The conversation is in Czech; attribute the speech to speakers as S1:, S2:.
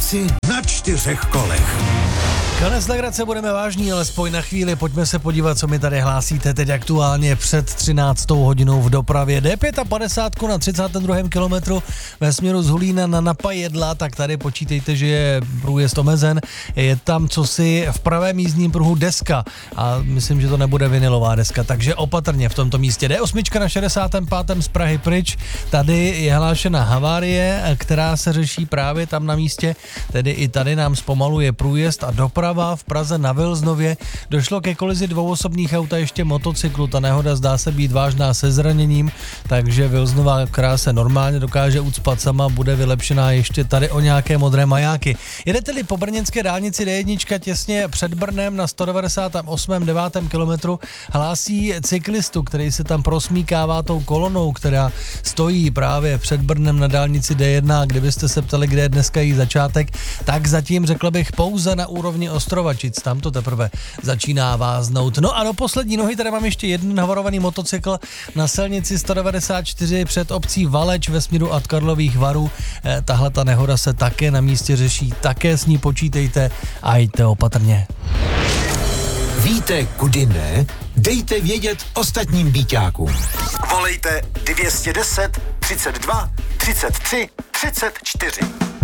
S1: Trasy na 4 kolech.
S2: Konec legrace, budeme vážní, alespoň na chvíli. Pojďme se podívat, co mi tady hlásíte teď aktuálně před 13. hodinou v dopravě. D55 na 32. kilometru ve směru z Hulína na Napajedla, tak tady počítejte, že je průjezd omezen. Je tam cosi v pravém jízdním pruhu deska a myslím, že to nebude vinilová deska, takže opatrně v tomto místě. D8 na 65. z Prahy pryč, tady je hlášena havárie, která se řeší právě tam na místě, tedy i tady nám zpomaluje průjezd a doprava. V Praze na Vilznově došlo ke kolizi dvou osobních aut a ještě motocyklu. Ta nehoda zdá se být vážná se zraněním, takže Vilznova, která se normálně dokáže ucpat sama, bude vylepšená ještě tady o nějaké modré majáky. Jedete-li po brněnské dálnici D1 těsně před Brnem na 198. 9. kilometru, hlásí cyklistu, který se tam prosmíkává tou kolonou, která stojí právě před Brnem na dálnici D1. Kdybyste se ptali, kde je dneska její začátek, tak zatím řekl bych pouze na úrovni Ostrovačic, tam to teprve začíná váznout. No a do poslední nohy tady mám ještě jeden havarovaný motocykl na silnici 194 před obcí Valeč ve směru od Karlových Varů. Tahle ta nehoda se také na místě řeší, také s ní počítejte a jděte opatrně.
S1: Víte, kudy ne? Dejte vědět ostatním býťákům.
S3: Volejte 210 32 33 34.